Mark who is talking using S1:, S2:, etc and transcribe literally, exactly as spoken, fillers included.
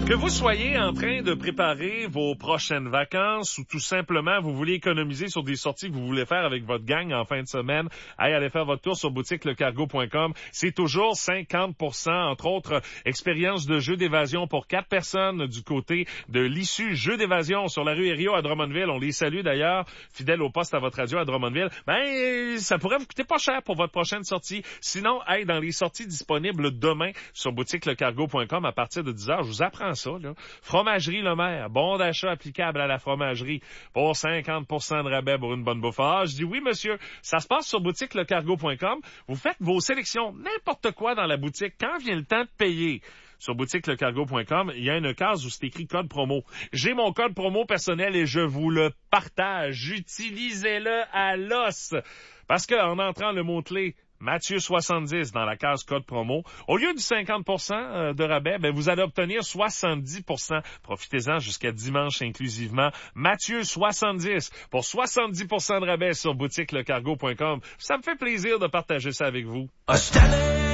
S1: Que vous soyez en train de préparer vos prochaines vacances ou tout simplement vous voulez économiser sur des sorties que vous voulez faire avec votre gang en fin de semaine, hey, allez faire votre tour sur boutique le cargo point com. C'est toujours cinquante pour cent, entre autres, expérience de jeu d'évasion pour quatre personnes du côté de l'issue jeu d'évasion sur la rue Herriot à Drummondville. On les salue d'ailleurs, fidèles au poste à votre radio à Drummondville. Ben, ça pourrait vous coûter pas cher pour votre prochaine sortie. Sinon, hey, dans les sorties disponibles demain sur boutique le cargo point com à partir de dix heures, je vous apprends ça, là. Fromagerie Le Maire, bon d'achat applicable à la fromagerie pour cinquante pour cent de rabais pour une bonne bouffe. Ah, je dis oui, monsieur. Ça se passe sur boutique le cargo point com. Vous faites vos sélections, n'importe quoi dans la boutique. Quand vient le temps de payer, sur boutique le cargo point com, il y a une case où c'est écrit code promo. J'ai mon code promo personnel et je vous le partage. Utilisez-le à l'os. Parce qu'en entrant le mot-clé Mathieu soixante-dix dans la case code promo, au lieu du cinquante pour cent de rabais, ben vous allez obtenir soixante-dix pour cent. Profitez-en jusqu'à dimanche inclusivement. Mathieu soixante-dix pour soixante-dix pour cent de rabais sur boutique le cargo point com. Ça me fait plaisir de partager ça avec vous.